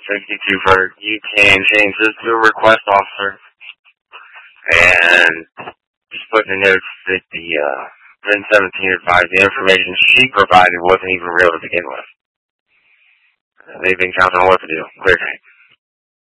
62 for you can change this to a request officer and just put in the notes that the VIN 17 advised the information she provided wasn't even real to begin with. They've been counting on what to do. Clear.